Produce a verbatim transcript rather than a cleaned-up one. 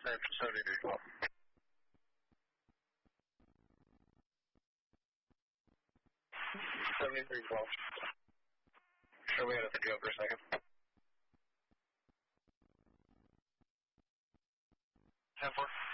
seventy-three twelve. seventy-three twelve. Show me out of the jail for a second. ten four.